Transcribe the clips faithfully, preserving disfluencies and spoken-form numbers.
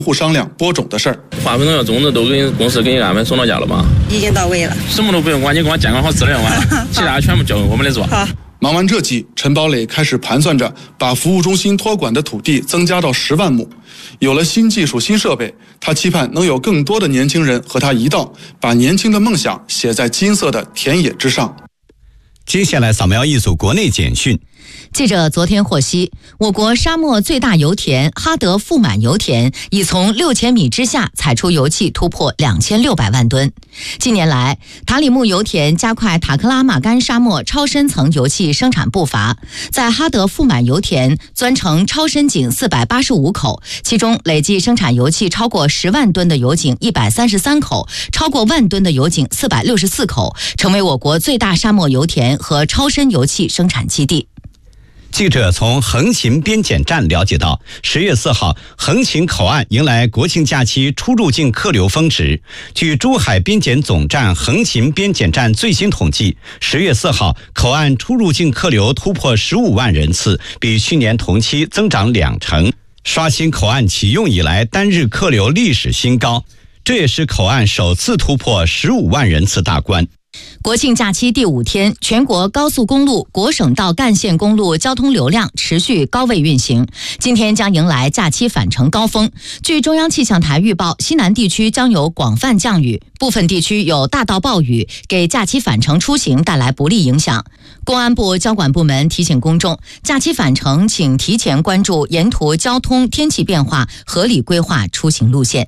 互商量播种的事儿。 化肥农药种子都给公司给你安排送到家了吗？ 已经到位了， 什么都不用管，你给我健康好质量完，其他全部交给我们来做。 好。 忙完这季，陈堡垒开始盘算着把服务中心托管的土地增加到十万亩。有了新技术、新设备，他期盼能有更多的年轻人和他一道，把年轻的梦想写在金色的田野之上。 接下来扫描一组国内简讯。 记者昨天获悉，我国沙漠最大油田哈德富满油田已从六千米之下采出油气突破两千六百万吨。近年来，塔里木油田加快塔克拉玛干沙漠超深层油气生产步伐，在哈德富满油田钻成超深井四百八十五口，其中累计生产油气超过十万吨的油井一百三十三口，超过万吨的油井四百六十四口，成为我国最大沙漠油田和超深油气生产基地。 记者从横琴边检站了解到，十月四号，横琴口岸迎来国庆假期出入境客流峰值。据珠海边检总站横琴边检站最新统计，十月四号口岸出入境客流突破十五万人次，比去年同期增长两成，刷新口岸启用以来单日客流历史新高。这也是口岸首次突破十五万人次大关。 国庆假期第五天，全国高速公路、国省道干线公路交通流量持续高位运行。今天将迎来假期返程高峰。据中央气象台预报，西南地区将有广泛降雨，部分地区有大到暴雨，给假期返程出行带来不利影响。公安部交管部门提醒公众，假期返程请提前关注沿途交通、天气变化，合理规划出行路线。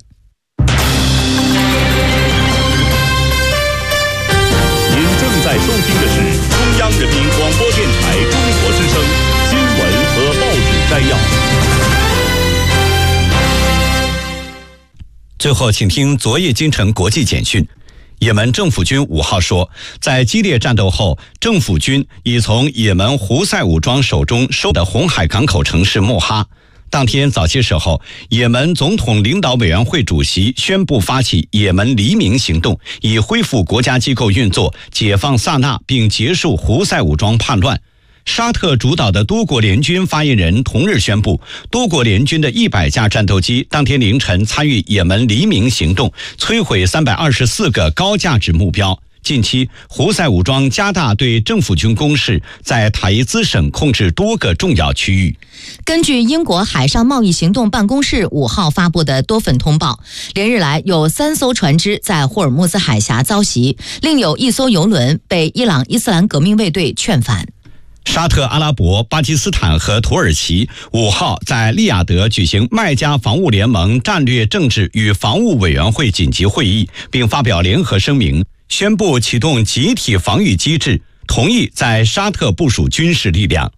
在收听的是中央人民广播电台中国之声新闻和报纸摘要。 最后，请听昨夜京城国际简讯。也门政府军五号说，在激烈战斗后，政府军已从也门胡塞武装手中收的红海港口城市莫哈。当天早些时候，也门总统领导委员会主席宣布发起也门黎明行动，以恢复国家机构运作，解放萨那，并结束胡塞武装叛乱。沙特主导的多国联军发言人同日宣布，多国联军的一百架战斗机当天凌晨参与也门黎明行动，摧毁三百二十四个高价值目标。近期，胡塞武装加大对政府军攻势，在塔伊兹省控制多个重要区域。 根据英国海上贸易行动办公室五号发布的多份通报，连日来有三艘船只在霍尔木兹海峡遭袭，另有一艘油轮被伊朗伊斯兰革命卫队劝返。 沙特阿拉伯、巴基斯坦和土耳其五号在利雅得举行麦加防务联盟战略政治与防务委员会紧急会议，并发表联合声明，宣布启动集体防御机制，同意在沙特部署军事力量。